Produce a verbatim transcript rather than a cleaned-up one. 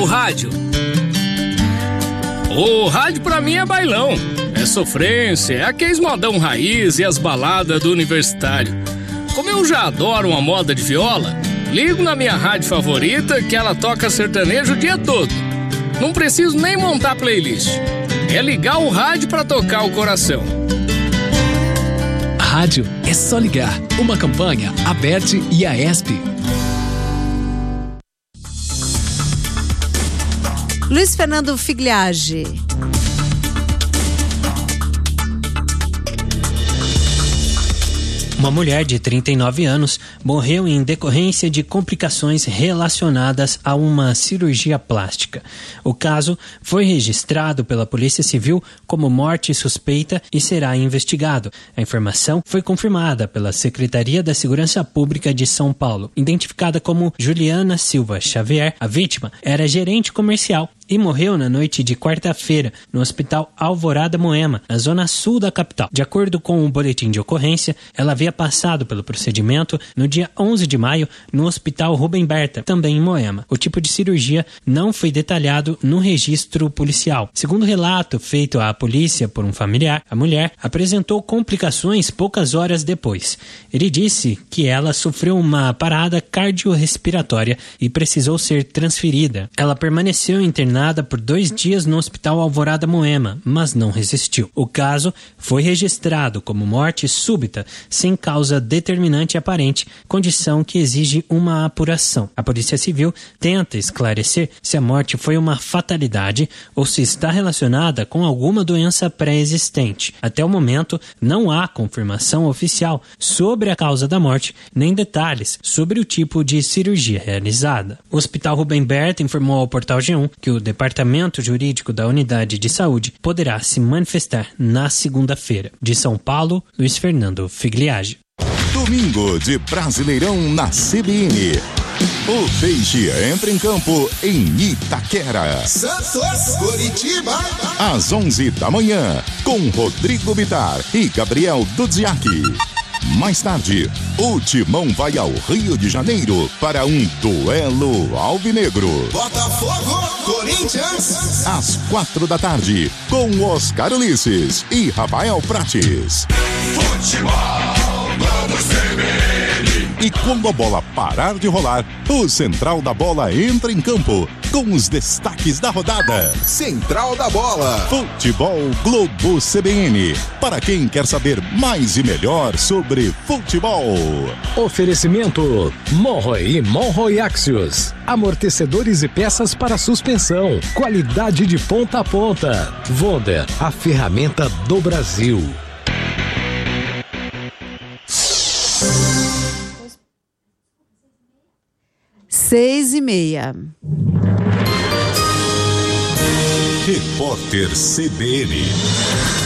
rádio. O rádio pra mim é bailão, é sofrência, é aqueles modão raiz e as baladas do universitário. Como eu já adoro uma moda de viola, ligo na minha rádio favorita que ela toca sertanejo o dia todo. Não preciso nem montar playlist. É ligar o rádio pra tocar o coração. Rádio é só ligar. Uma campanha Aberte e Aesp. Luiz Fernando Figliage. Uma mulher de trinta e nove anos morreu em decorrência de complicações relacionadas a uma cirurgia plástica. O caso foi registrado pela Polícia Civil como morte suspeita e será investigado. A informação foi confirmada pela Secretaria da Segurança Pública de São Paulo. Identificada como Juliana Silva Xavier, a vítima era gerente comercial e morreu na noite de quarta-feira no Hospital Alvorada Moema, na zona sul da capital. De acordo com o boletim de ocorrência, ela havia passado pelo procedimento no dia onze de maio no Hospital Rubem Berta, também em Moema. O tipo de cirurgia não foi detalhado no registro policial. Segundo o relato feito à polícia por um familiar, a mulher apresentou complicações poucas horas depois. Ele disse que ela sofreu uma parada cardiorrespiratória e precisou ser transferida. Ela permaneceu internada por dois dias no Hospital Alvorada Moema, mas não resistiu. O caso foi registrado como morte súbita, sem causa determinante aparente, condição que exige uma apuração. A Polícia Civil tenta esclarecer se a morte foi uma fatalidade ou se está relacionada com alguma doença pré-existente. Até o momento, não há confirmação oficial sobre a causa da morte, nem detalhes sobre o tipo de cirurgia realizada. O Hospital Rubem Berta informou ao Portal G um que o Departamento Jurídico da Unidade de Saúde poderá se manifestar na segunda-feira. De São Paulo, Luiz Fernando Figliage. Domingo de Brasileirão na C B N. O Peixe entra em campo em Itaquera. Santos, Curitiba. Às onze da manhã, com Rodrigo Bitar e Gabriel Dudziak. Mais tarde, o Timão vai ao Rio de Janeiro para um duelo alvinegro. Botafogo, Corinthians. Às quatro da tarde, com Oscar Ulisses e Rafael Prates. Futebol, vamos C B N. E quando a bola parar de rolar, o Central da Bola entra em campo com os destaques da rodada. Central da Bola. Futebol Globo C B N. Para quem quer saber mais e melhor sobre futebol. Oferecimento Monroe e Monroe Axios. Amortecedores e peças para suspensão. Qualidade de ponta a ponta. Wonder, a ferramenta do Brasil. Seis e meia. Repórter C B N.